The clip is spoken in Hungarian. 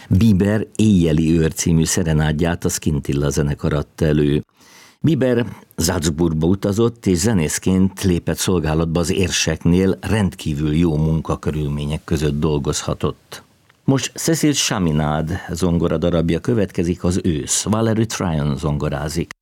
Bieber Éjjeli őr című szerenádját a Scintilla zenekar adta elő. Bieber Salzburgba utazott, és zenészként lépett szolgálatba az érseknél, rendkívül jó munkakörülmények között dolgozhatott. Most Cécile Chaminade zongora darabja következik, az Ősz. Valerie Tryon zongorázik.